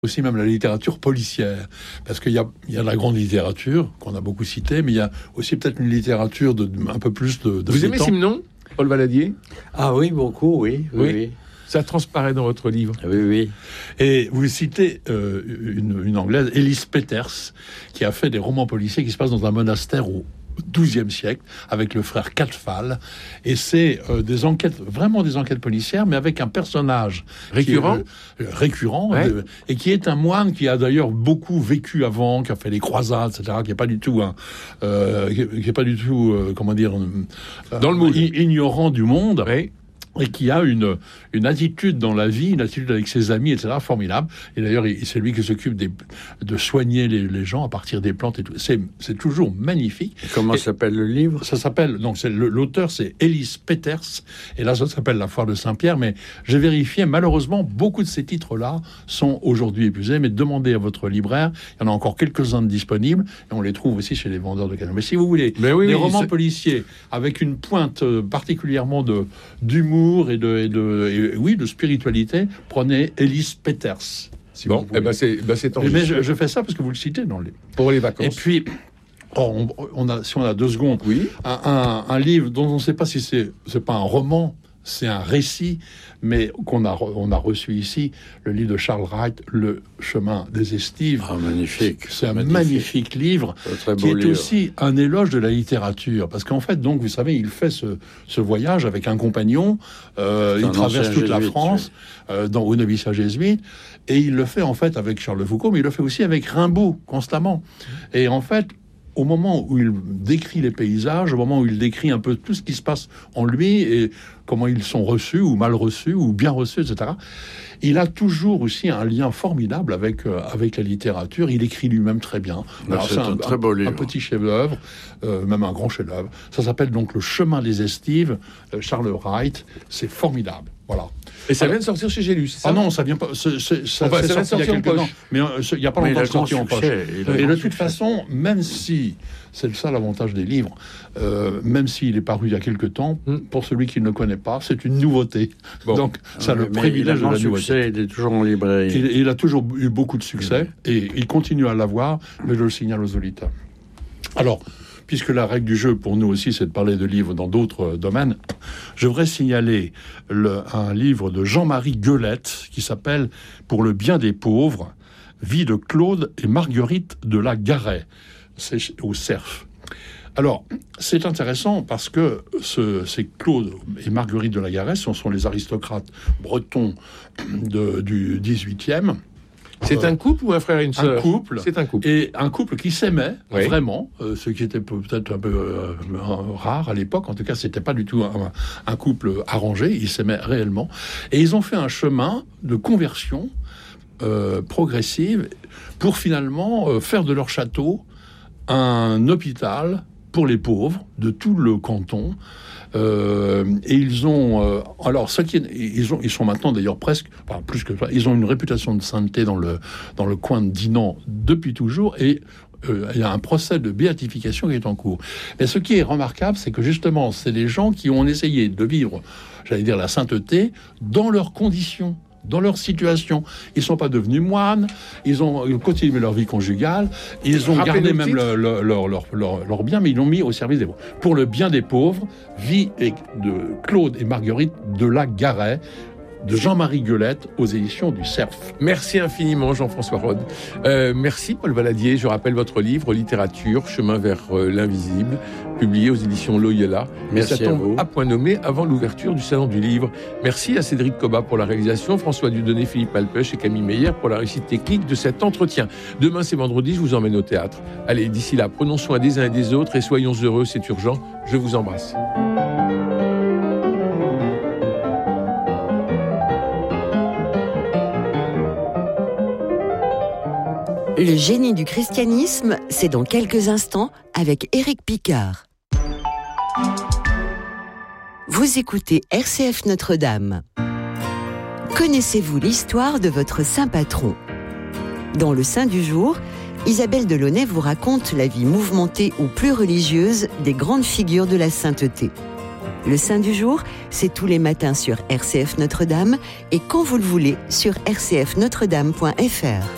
aussi même la littérature policière, parce qu'il y a la grande littérature qu'on a beaucoup citée, mais il y a aussi peut-être une littérature un peu plus de Vous aimez Simenon, Paul Valadier? Ah oui, beaucoup, oui. Ça transparaît dans votre livre. Oui. Et vous citez une Anglaise, Elise Peters, qui a fait des romans policiers qui se passent dans un monastère au XIIe siècle, avec le frère Cadfal, et c'est des enquêtes policières, mais avec un personnage récurrent, et qui est un moine qui a d'ailleurs beaucoup vécu avant, qui a fait les croisades, etc., qui n'est pas du tout comment dire, dans le moule, ignorant du monde. Oui. Et qui a une attitude dans la vie, une attitude avec ses amis, etc., formidable. Et d'ailleurs, c'est lui qui s'occupe de soigner les gens à partir des plantes et tout. C'est toujours magnifique. Et comment s'appelle le livre? Ça s'appelle, donc l'auteur c'est Elise Peters, et là ça s'appelle La Foire de Saint-Pierre, mais j'ai vérifié, malheureusement, beaucoup de ces titres-là sont aujourd'hui épuisés, mais demandez à votre libraire, il y en a encore quelques-uns de disponibles, et on les trouve aussi chez les vendeurs de canons. Mais si vous voulez, des romans policiers avec une pointe particulièrement d'humour, et de spiritualité, prenez Elise Peters. C'est enregistré. Mais je fais ça parce que vous le citez dans les... Pour les vacances. Et puis, si on a 2 secondes, oui. un livre dont on ne sait pas si c'est pas un roman, c'est un récit, mais on a reçu ici, le livre de Charles Wright, Le Chemin des Estives. Ah, magnifique. C'est un magnifique livre qui est aussi un éloge de la littérature. Parce qu'en fait, donc, vous savez, il fait ce voyage avec un compagnon, il traverse toute la France, au noviciat jésuite, et il le fait en fait avec Charles de Foucault, mais il le fait aussi avec Rimbaud, constamment. Et en fait, au moment où il décrit les paysages, au moment où il décrit un peu tout ce qui se passe en lui et comment ils sont reçus ou mal reçus ou bien reçus, etc., il a toujours aussi un lien formidable avec la littérature. Il écrit lui-même très bien. Alors, c'est un très beau livre. Un petit chef-d'œuvre, même un grand chef-d'œuvre. Ça s'appelle donc Le Chemin des Estives, Charles Wright. C'est formidable. Voilà. Et ça vient de sortir chez J'ai lu, c'est ça? Ah non, ça vient pas. Ça vient de sortir il y a quelques temps. Mais il n'y a pas longtemps sorti en poche. Et de toute façon, même si c'est ça l'avantage des livres, même s'il est paru il y a quelques temps, pour celui qui ne le connaît pas, c'est une nouveauté. Bon. Donc, ça a le privilège de la nouveauté. Il est toujours en librairie. Il a toujours eu beaucoup de succès et il continue à l'avoir, mais je le signale aux auditeurs. Alors, puisque la règle du jeu pour nous aussi, c'est de parler de livres dans d'autres domaines, je voudrais signaler un livre de Jean-Marie Gueulette qui s'appelle « Pour le bien des pauvres, vie de Claude et Marguerite de la Garret ». C'est au Cerf. Alors, c'est intéressant parce que ces Claude et Marguerite de la Garret, ce sont les aristocrates bretons du 18e. C'est un couple ou un frère et une sœur? Un couple. C'est un couple. Et un couple qui s'aimait, vraiment, ce qui était peut-être un peu rare à l'époque. En tout cas, c'était pas du tout un couple arrangé. Ils s'aimaient réellement. Et ils ont fait un chemin de conversion progressive pour finalement faire de leur château un hôpital pour les pauvres de tout le canton. Et ils ont ils sont maintenant d'ailleurs presque, enfin plus que ça, ils ont une réputation de sainteté dans le coin de Dinan depuis toujours, et il y a un procès de béatification qui est en cours. Mais ce qui est remarquable, c'est que justement, c'est des gens qui ont essayé de vivre, j'allais dire, la sainteté dans leurs conditions, dans leur situation. Ils ne sont pas devenus moines, ils ont continué leur vie conjugale, ils ont gardé même leur bien, mais ils l'ont mis au service des pauvres. Pour le bien des pauvres, vie de Claude et Marguerite de la Garret, de Jean-Marie Gueulette, aux éditions du Cerf. Merci infiniment, Jean-François Rode. Merci, Paul Valadier. Je rappelle votre livre, Littérature, Chemin vers l'invisible, publié aux éditions Loyola. Merci. Ça tombe à point nommé avant l'ouverture du Salon du Livre. Merci à Cédric Cobat pour la réalisation, François Dudonné, Philippe Alpech et Camille Meyer pour la réussite technique de cet entretien. Demain, c'est vendredi, je vous emmène au théâtre. Allez, d'ici là, prenons soin des uns et des autres et soyons heureux, c'est urgent. Je vous embrasse. Le génie du christianisme, c'est dans quelques instants avec Éric Picard. Vous écoutez RCF Notre-Dame. Connaissez-vous l'histoire de votre saint patron? Dans le Saint du jour, Isabelle Delaunay vous raconte la vie mouvementée ou plus religieuse des grandes figures de la sainteté. Le Saint du jour, c'est tous les matins sur RCF Notre-Dame et quand vous le voulez sur rcfnotredame.fr.